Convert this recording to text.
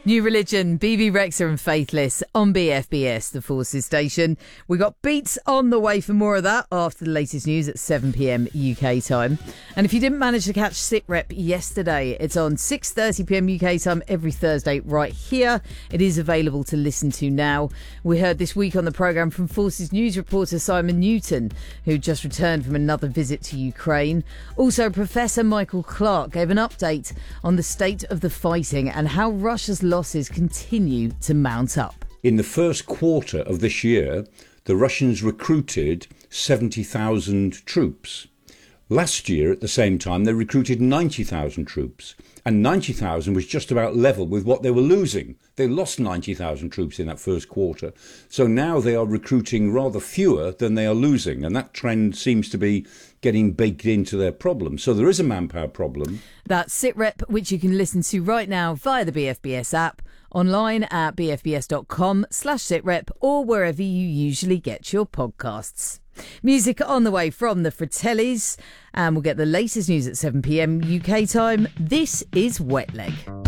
New Religion, BB Rexa and Faithless on BFBS, the Forces station. We got Beats on the way for more of that after the latest news at 7 p.m. UK time. And if you didn't manage to catch SitRep yesterday, it's on 6:30 p.m. UK time every Thursday right here. It is available to listen to now. We heard this week on the programme from Forces News reporter Simon Newton, who just returned from another visit to Ukraine. Also, Professor Michael Clark gave an update on the state of the fighting and how Russia's losses continue to mount up. In the first quarter of this year, the Russians recruited 70,000 troops. Last year, at the same time, they recruited 90,000 troops. And 90,000 was just about level with what they were losing. They lost 90,000 troops in that first quarter. So now they are recruiting rather fewer than they are losing. And that trend seems to be getting baked into their problem. So there is a manpower problem. That's SitRep, which you can listen to right now via the BFBS app, online at bfbs.com/sitrep, or wherever you usually get your podcasts. Music on the way from the Fratellis, and we'll get the latest news at 7 p.m. UK time. This is Wet Leg.